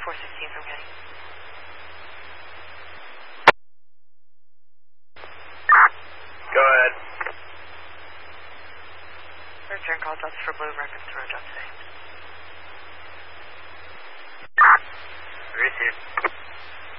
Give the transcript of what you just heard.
416 from Getty. Go ahead. Return call drops for Blue Records to road job today. Received.